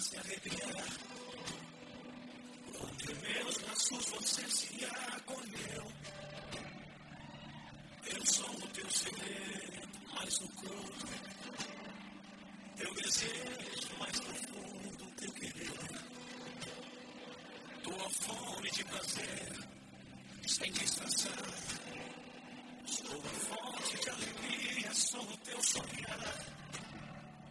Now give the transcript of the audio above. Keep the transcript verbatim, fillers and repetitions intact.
se arrepiar. Quando em meus braços você se acolheu, eu sou o teu segredo mais oculto, teu desejo mais profundo, teu querer, tua fome de prazer, sem distração. Sou a fonte de alegria, sou o teu sonhar.